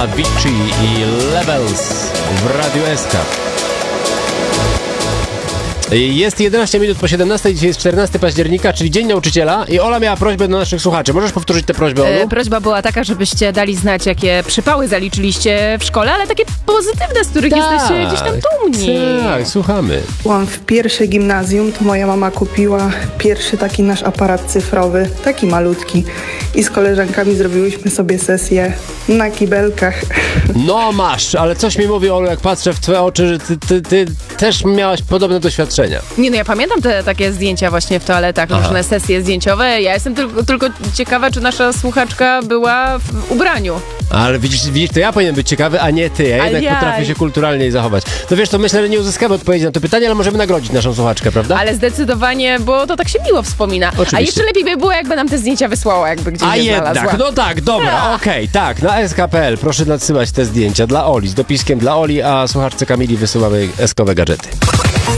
Avicii i Levels w Radiu SK. Jest 11 minut po 17, dzisiaj jest 14 października, czyli Dzień Nauczyciela i Ola miała prośbę do naszych słuchaczy. Możesz powtórzyć tę prośbę, Olu? Prośba była taka, żebyście dali znać, jakie przypały zaliczyliście w szkole, ale takie pozytywne, z których jesteście gdzieś tam dumni. Tak, słuchamy. Byłam w pierwszej gimnazjum, to moja mama kupiła pierwszy taki nasz aparat cyfrowy, taki malutki. I z koleżankami zrobiłyśmy sobie sesję na kibelkach. No masz, ale coś mi mówi, Olu, jak patrzę w twoje oczy, że ty też miałaś podobne doświadczenia. Nie no, ja pamiętam te takie zdjęcia właśnie w toaletach, różne sesje zdjęciowe. Ja jestem tylko ciekawa, czy nasza słuchaczka była w ubraniu. Ale widzisz, to ja powinien być ciekawy, a nie ty. Ja jednak potrafię się kulturalnie zachować. To wiesz, to myślę, że nie uzyskamy odpowiedzi na to pytanie, ale możemy nagrodzić naszą słuchaczkę, prawda? Ale zdecydowanie, bo to tak się miło wspomina. Oczywiście. A jeszcze lepiej by było, jakby nam te zdjęcia wysłała, jakby gdzieś A je jednak, znalazła. no tak, dobra, okej, tak, na sk.pl proszę nadsyłać te zdjęcia dla Oli, z dopiskiem dla Oli, a słuchaczce Kamili wysyłamy eskowe gadżety.